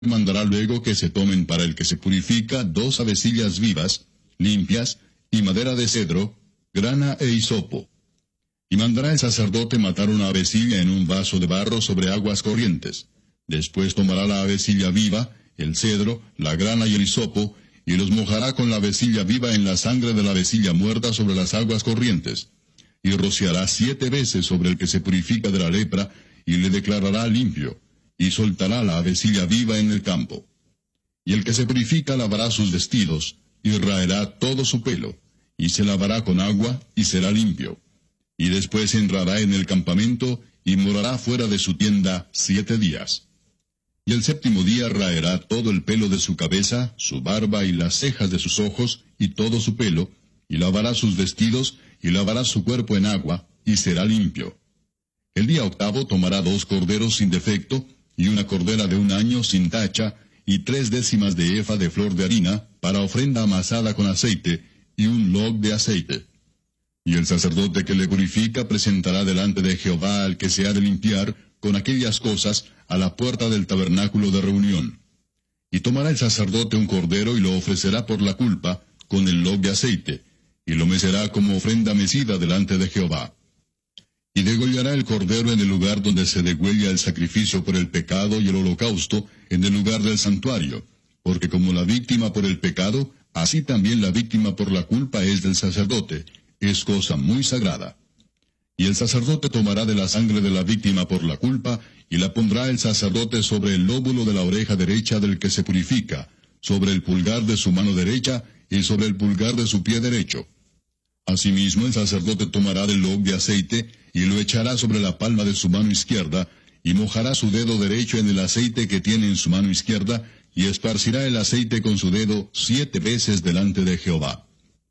mandará luego que se tomen para el que se purifica 2 avecillas vivas, limpias, y madera de cedro, grana e hisopo. Y mandará el sacerdote matar una avecilla en un vaso de barro sobre aguas corrientes. Después tomará la avecilla viva, el cedro, la grana y el hisopo, y los mojará con la avecilla viva en la sangre de la avecilla muerta sobre las aguas corrientes. Y rociará 7 veces sobre el que se purifica de la lepra, y le declarará limpio, y soltará la avecilla viva en el campo. Y el que se purifica lavará sus vestidos, y raerá todo su pelo, y se lavará con agua, y será limpio. Y después entrará en el campamento, y morará fuera de su tienda 7 días. Y el 7º día raerá todo el pelo de su cabeza, su barba y las cejas de sus ojos, y todo su pelo, y lavará sus vestidos, y lavará su cuerpo en agua, y será limpio. El día 8 tomará 2 corderos sin defecto, y una cordera de 1 año sin tacha, y 3/10 de efa de flor de harina, para ofrenda amasada con aceite, y un log de aceite. Y el sacerdote que le purifica presentará delante de Jehová al que se ha de limpiar, con aquellas cosas, a la puerta del tabernáculo de reunión. Y tomará el sacerdote un cordero y lo ofrecerá por la culpa, con el log de aceite, y lo mecerá como ofrenda mecida delante de Jehová. Y degollará el cordero en el lugar donde se degüella el sacrificio por el pecado y el holocausto, en el lugar del santuario, porque como la víctima por el pecado, así también la víctima por la culpa es del sacerdote, es cosa muy sagrada. Y el sacerdote tomará de la sangre de la víctima por la culpa, y la pondrá el sacerdote sobre el lóbulo de la oreja derecha del que se purifica, sobre el pulgar de su mano derecha, y sobre el pulgar de su pie derecho. Asimismo el sacerdote tomará del log de aceite, y lo echará sobre la palma de su mano izquierda, y mojará su dedo derecho en el aceite que tiene en su mano izquierda, y esparcirá el aceite con su dedo 7 veces delante de Jehová.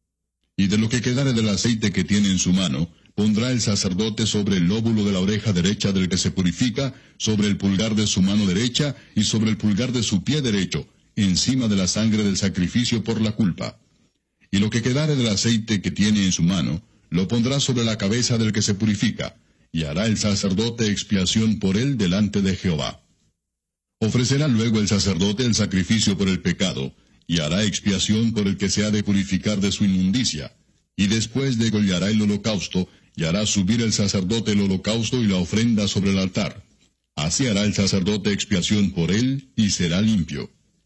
Y de lo que quedare del aceite que tiene en su mano, pondrá el sacerdote sobre el lóbulo de la oreja derecha del que se purifica, sobre el pulgar de su mano derecha, y sobre el pulgar de su pie derecho, encima de la sangre del sacrificio por la culpa. Y lo que quedare del aceite que tiene en su mano, lo pondrá sobre la cabeza del que se purifica, y hará el sacerdote expiación por él delante de Jehová. Ofrecerá luego el sacerdote el sacrificio por el pecado, y hará expiación por el que se ha de purificar de su inmundicia, y después degollará el holocausto, y hará subir el sacerdote el holocausto y la ofrenda sobre el altar. Así hará el sacerdote expiación por él, y será limpio.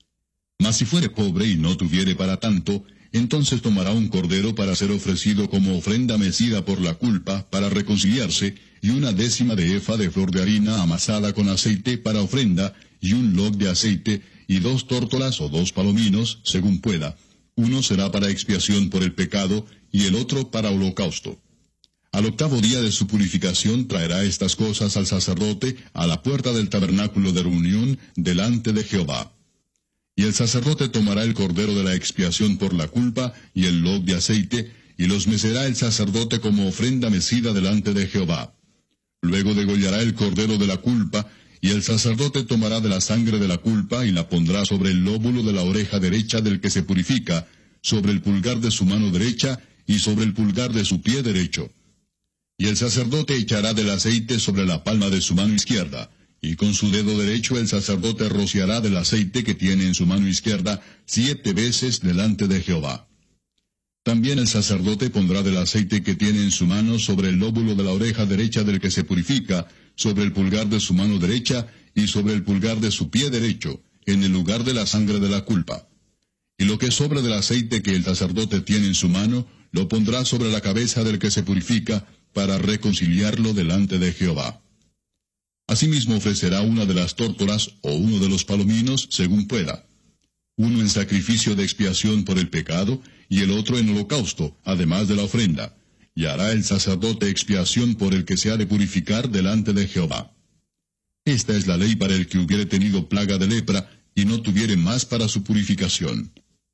Mas si fuere pobre y no tuviere para tanto, entonces tomará un cordero para ser ofrecido como ofrenda mecida por la culpa, para reconciliarse, y 1/10 de efa de flor de harina amasada con aceite para ofrenda, y un log de aceite, y 2 tórtolas o 2 palominos, según pueda. Uno será para expiación por el pecado, y el otro para holocausto. Al 8º día de su purificación traerá estas cosas al sacerdote a la puerta del tabernáculo de reunión, delante de Jehová. Y el sacerdote tomará el cordero de la expiación por la culpa, y el log de aceite, y los mecerá el sacerdote como ofrenda mecida delante de Jehová. Luego degollará el cordero de la culpa, y el sacerdote tomará de la sangre de la culpa, y la pondrá sobre el lóbulo de la oreja derecha del que se purifica, sobre el pulgar de su mano derecha, y sobre el pulgar de su pie derecho. Y el sacerdote echará del aceite sobre la palma de su mano izquierda, y con su dedo derecho el sacerdote rociará del aceite que tiene en su mano izquierda 7 veces delante de Jehová. También el sacerdote pondrá del aceite que tiene en su mano sobre el lóbulo de la oreja derecha del que se purifica, sobre el pulgar de su mano derecha, y sobre el pulgar de su pie derecho, en el lugar de la sangre de la culpa. Y lo que sobre del aceite que el sacerdote tiene en su mano, lo pondrá sobre la cabeza del que se purifica, para reconciliarlo delante de Jehová. Asimismo ofrecerá una de las tórtolas o uno de los palominos, según pueda. Uno en sacrificio de expiación por el pecado, y el otro en holocausto, además de la ofrenda. Y hará el sacerdote expiación por el que se ha de purificar delante de Jehová. Esta es la ley para el que hubiere tenido plaga de lepra, y no tuviere más para su purificación.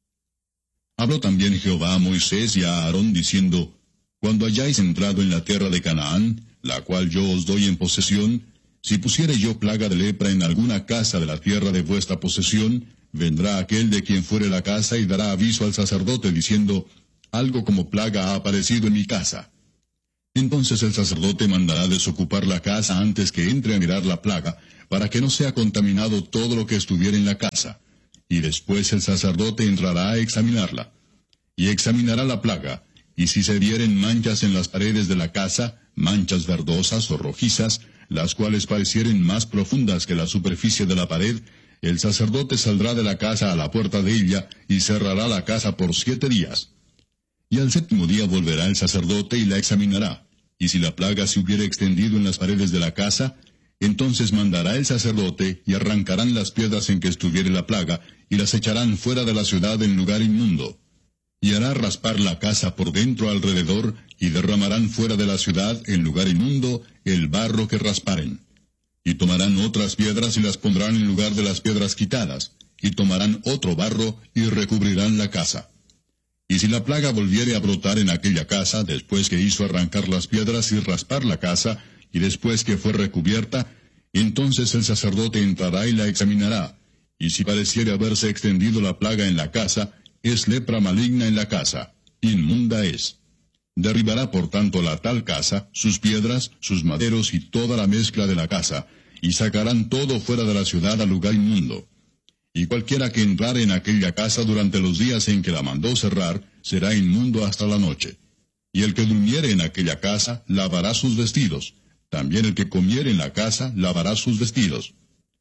Habló también Jehová a Moisés y a Aarón, diciendo: Cuando hayáis entrado en la tierra de Canaán, la cual yo os doy en posesión, si pusiere yo plaga de lepra en alguna casa de la tierra de vuestra posesión, vendrá aquel de quien fuere la casa y dará aviso al sacerdote, diciendo: Algo como plaga ha aparecido en mi casa. Entonces el sacerdote mandará desocupar la casa antes que entre a mirar la plaga, para que no sea contaminado todo lo que estuviera en la casa. Y después el sacerdote entrará a examinarla. Y examinará la plaga, y si se vieren manchas en las paredes de la casa, manchas verdosas o rojizas, las cuales parecieren más profundas que la superficie de la pared, el sacerdote saldrá de la casa a la puerta de ella, y cerrará la casa por 7 días. Y al 7º día volverá el sacerdote y la examinará. Y si la plaga se hubiere extendido en las paredes de la casa, entonces mandará el sacerdote, y arrancarán las piedras en que estuviere la plaga, y las echarán fuera de la ciudad en lugar inmundo. Y hará raspar la casa por dentro alrededor, y derramarán fuera de la ciudad en lugar inmundo el barro que rasparen. Y tomarán otras piedras y las pondrán en lugar de las piedras quitadas, y tomarán otro barro y recubrirán la casa. Y si la plaga volviere a brotar en aquella casa, después que hizo arrancar las piedras y raspar la casa, y después que fue recubierta, entonces el sacerdote entrará y la examinará, y si pareciere haberse extendido la plaga en la casa, es lepra maligna en la casa, inmunda es. Derribará por tanto la tal casa, sus piedras, sus maderos y toda la mezcla de la casa, y sacarán todo fuera de la ciudad al lugar inmundo. Y cualquiera que entrare en aquella casa durante los días en que la mandó cerrar, será inmundo hasta la noche. Y el que durmiere en aquella casa, lavará sus vestidos. También el que comiere en la casa, lavará sus vestidos.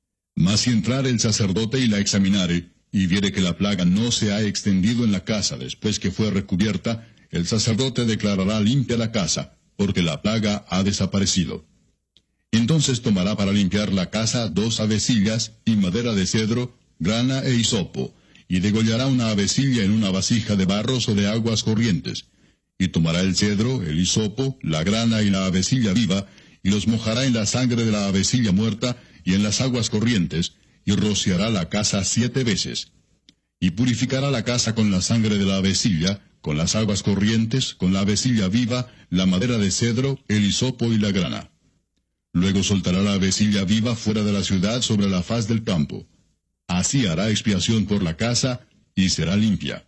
Mas si entrare el sacerdote y la examinare, y viere que la plaga no se ha extendido en la casa después que fue recubierta, el sacerdote declarará limpia la casa, porque la plaga ha desaparecido. Entonces tomará para limpiar la casa 2 avecillas y madera de cedro, grana e hisopo, y degollará una avecilla en una vasija de barros o de aguas corrientes. Y tomará el cedro, el hisopo, la grana y la avecilla viva, y los mojará en la sangre de la avecilla muerta y en las aguas corrientes, y rociará la casa 7 veces. Y purificará la casa con la sangre de la avecilla, con las aguas corrientes, con la avecilla viva, la madera de cedro, el hisopo y la grana. Luego soltará la avecilla viva fuera de la ciudad sobre la faz del campo. Así hará expiación por la casa, y será limpia.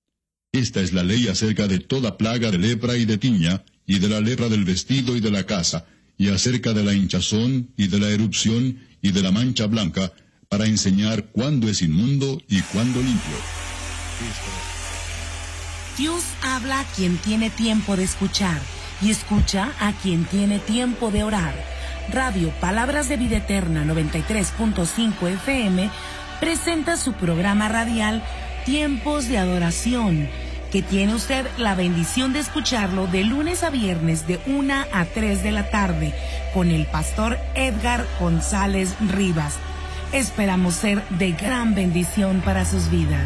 Esta es la ley acerca de toda plaga de lepra y de tiña, y de la lepra del vestido y de la casa, y acerca de la hinchazón, y de la erupción, y de la mancha blanca, para enseñar cuándo es inmundo y cuándo limpio. Dios habla a quien tiene tiempo de escuchar, y escucha a quien tiene tiempo de orar. Radio Palabras de Vida Eterna 93.5 FM presenta su programa radial Tiempos de Adoración, que tiene usted la bendición de escucharlo de lunes a viernes de 1 a 3 de la tarde con el pastor Edgar González Rivas. Esperamos ser de gran bendición para sus vidas.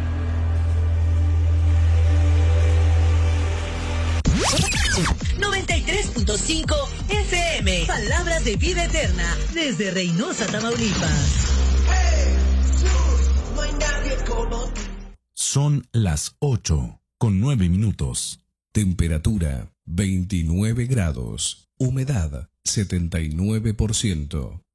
.5 FM. Palabras de Vida Eterna desde Reynosa, Tamaulipas. Son las 8:09. Temperatura 29 grados. Humedad 79%.